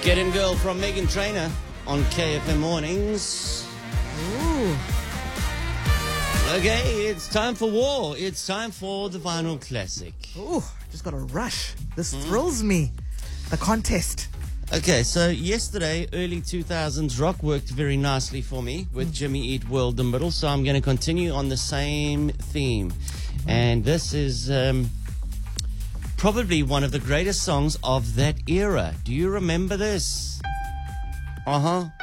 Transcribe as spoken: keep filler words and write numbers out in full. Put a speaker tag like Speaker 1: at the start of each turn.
Speaker 1: Get In Girl from Megan Trainor on K F M Mornings.
Speaker 2: Ooh.
Speaker 1: Okay, it's time for war. It's time for the vinyl classic.
Speaker 2: Ooh, just got a rush. This thrills me. The contest.
Speaker 1: Okay, so yesterday, early two thousands, rock worked very nicely for me with Jimmy Eat World the Middle, so I'm going to continue on the same theme. And this is um, probably one of the greatest songs of that era. Do you remember this? Uh-huh.